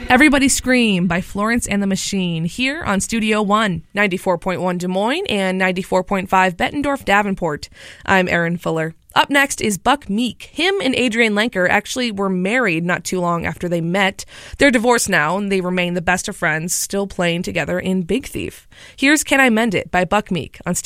Everybody Scream by Florence and the Machine here on Studio One, 94.1 Des Moines and 94.5 Bettendorf Davenport. I'm Erin Fuller. Up next is Buck Meek. Him and Adrienne Lenker actually were married not too long after they met. They're divorced now, and they remain the best of friends, still playing together in Big Thief. Here's Can I Mend It by Buck Meek on Studio